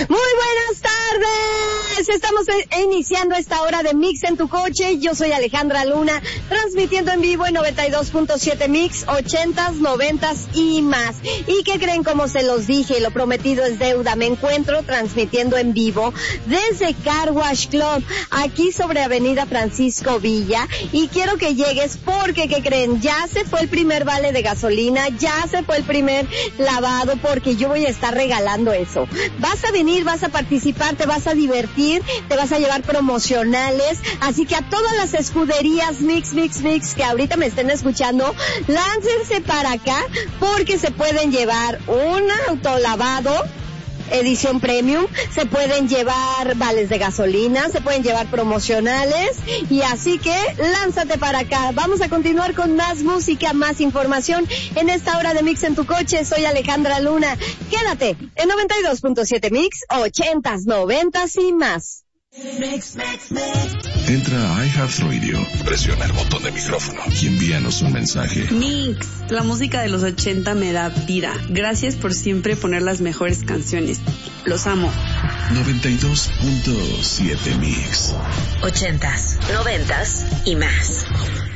Muy buenas tardes. Estamos iniciando esta hora de Mix en tu coche. Yo soy Alejandra Luna, transmitiendo en vivo en 92.7 Mix, 80s, 90s y más. ¿Y qué creen? Como se los dije, lo prometido es deuda. Me encuentro transmitiendo en vivo desde Car Wash Club, aquí sobre Avenida Francisco Villa. Y quiero que llegues porque, ¿qué creen? Ya se fue el primer vale de gasolina, ya se fue el primer lavado, porque yo voy a estar regalando eso. Vas a venir, vas a participar, te vas a divertir, te vas a llevar promocionales, así que a todas las escuderías Mix que ahorita me estén escuchando, láncense para acá porque se pueden llevar un autolavado edición premium, se pueden llevar vales de gasolina, se pueden llevar promocionales, y así que lánzate para acá. Vamos a continuar con más música, más información en esta hora de Mix en tu coche. Soy Alejandra Luna. Quédate en 92.7 Mix, 80s, 90s y más. Entra a iHeartRadio, presiona el botón de micrófono y envíanos un mensaje. Mix, la música de los 80 me da vida. Gracias por siempre poner las mejores canciones. Los amo. 92.7 Mix. 80s, 90s y más.